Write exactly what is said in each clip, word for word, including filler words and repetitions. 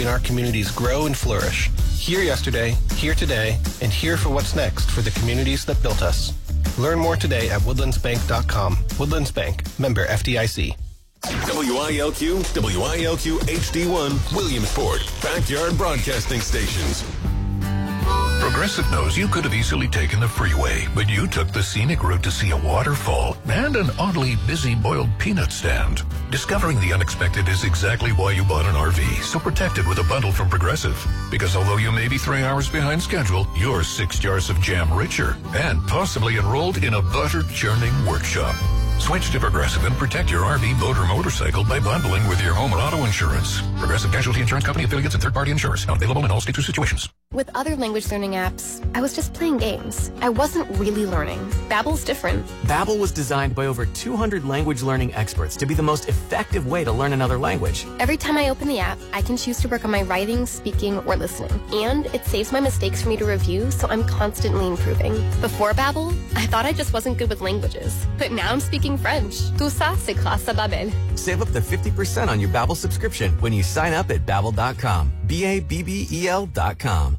helping our communities grow and flourish. Here yesterday, here today, and here for what's next for the communities that built us. Learn more today at woodlands bank dot com. Woodlands Bank, member F D I C. W I L Q, W I L Q H D one, Williamsport, backyard broadcasting stations. Progressive knows you could have easily taken the freeway, but you took the scenic route to see a waterfall and an oddly busy boiled peanut stand. Discovering the unexpected is exactly why you bought an R V, so protect it with a bundle from Progressive. Because although you may be three hours behind schedule, you're six jars of jam richer and possibly enrolled in a butter churning workshop. Switch to Progressive and protect your R V, boat, or motorcycle by bundling with your home or auto insurance. Progressive Casualty Insurance Company, affiliates, and third-party insurers. Not available in all states or situations. With other language learning apps, I was just playing games. I wasn't really learning. Babbel's different. Babbel was designed by over two hundred language learning experts to be the most effective way to learn another language. Every time I open the app, I can choose to work on my writing, speaking, or listening. And it saves my mistakes for me to review, so I'm constantly improving. Before Babbel, I thought I just wasn't good with languages. But now I'm speaking French. Tout ça, c'est grâce à Babbel. Save up to fifty percent on your Babbel subscription when you sign up at babbel dot com. B A B B E L dot com.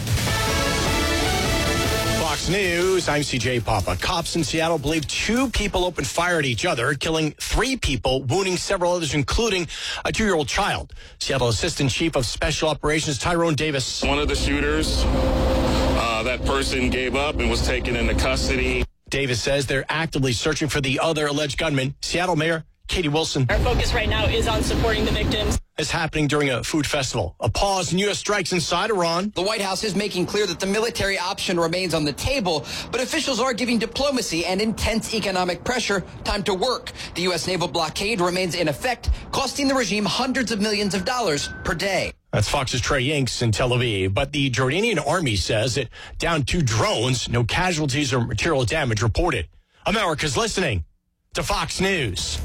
Fox News, I'm C J Papa. Cops in Seattle believe two people opened fire at each other, killing three people, wounding several others, including a two-year-old child. Seattle Assistant Chief of Special Operations Tyrone Davis. One of the shooters, uh, that person gave up and was taken into custody. Davis says they're actively searching for the other alleged gunman. Seattle Mayor Katie Wilson. Our focus right now is on supporting the victims. Is happening during a food festival. A pause in U S strikes inside Iran. The White House is making clear that the military option remains on the table, but officials are giving diplomacy and intense economic pressure time to work. The U S naval blockade remains in effect, costing the regime hundreds of millions of dollars per day. That's Fox's Trey Yanks in Tel Aviv. But the Jordanian army says it downed two drones. No casualties or material damage reported. America's listening to Fox News.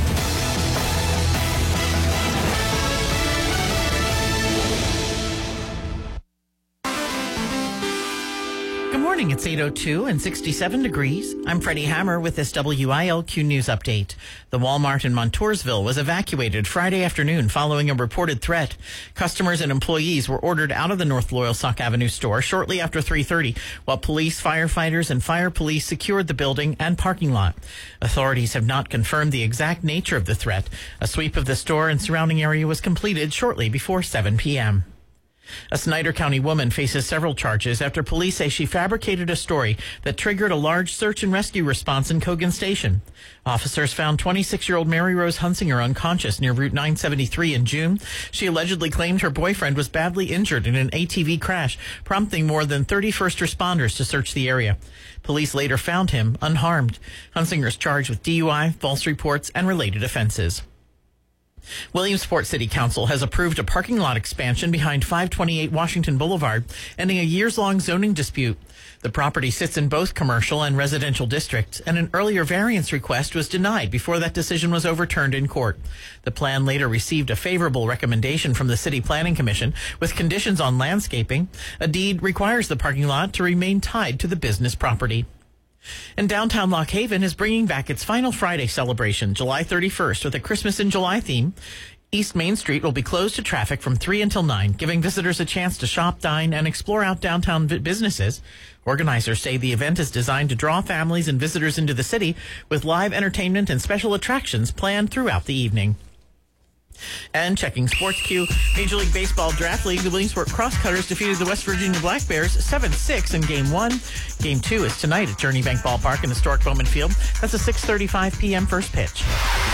Good morning. It's eight oh two and sixty-seven degrees. I'm Freddie Hammer with this W I L Q News update. The Walmart in Montoursville was evacuated Friday afternoon following a reported threat. Customers and employees were ordered out of the North Loyalsock Avenue store shortly after three thirty, while police, firefighters, and fire police secured the building and parking lot. Authorities have not confirmed the exact nature of the threat. A sweep of the store and surrounding area was completed shortly before seven p.m. A Snyder County woman faces several charges after police say she fabricated a story that triggered a large search and rescue response in Cogan Station. Officers found twenty-six-year-old Mary Rose Hunsinger unconscious near Route nine seventy-three in June. She allegedly claimed her boyfriend was badly injured in an A T V crash, prompting more than thirty first responders to search the area. Police later found him unharmed. Hunsinger is charged with D U I, false reports, and related offenses. Williamsport City Council has approved a parking lot expansion behind five twenty-eight Washington Boulevard, ending a years-long zoning dispute. The property sits in both commercial and residential districts, and an earlier variance request was denied before that decision was overturned in court. The plan later received a favorable recommendation from the City Planning Commission with conditions on landscaping. A deed requires the parking lot to remain tied to the business property. And downtown Lock Haven is bringing back its final Friday celebration, July thirty-first, with a Christmas in July theme. East Main Street will be closed to traffic from three until nine, giving visitors a chance to shop, dine, and explore out downtown businesses. Organizers say the event is designed to draw families and visitors into the city, with live entertainment and special attractions planned throughout the evening. And checking Sports Q, Major League Baseball Draft League, the Williamsport Crosscutters defeated the West Virginia Black Bears seven six in Game one. Game two is tonight at Journey Bank Ballpark in historic Bowman Field. That's a six thirty-five p.m. first pitch.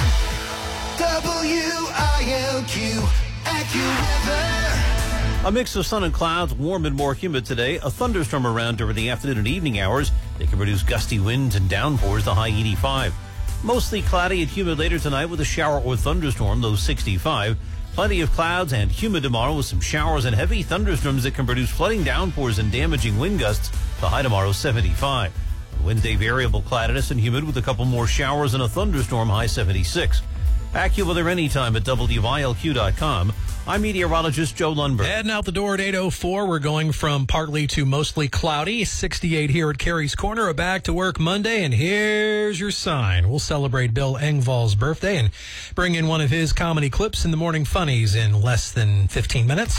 W I L Q AccuWeather. A mix of sun and clouds, warm and more humid today. A thunderstorm around during the afternoon and evening hours. They can produce gusty winds and downpours, the high eighty-five. Mostly cloudy and humid later tonight with a shower or thunderstorm, low sixty-five. Plenty of clouds and humid tomorrow with some showers and heavy thunderstorms that can produce flooding downpours and damaging wind gusts. The high tomorrow, seventy-five. Wednesday, variable cloudiness and humid with a couple more showers and a thunderstorm, high seventy-six. AccuWeather anytime at W I L Q dot com. I'm meteorologist Joe Lundberg. Heading out the door at eight oh four. We're going from partly to mostly cloudy. sixty-eight here at Carey's Corner. A back to work Monday, and here's your sign. We'll celebrate Bill Engvall's birthday and bring in one of his comedy clips in the Morning Funnies in less than fifteen minutes.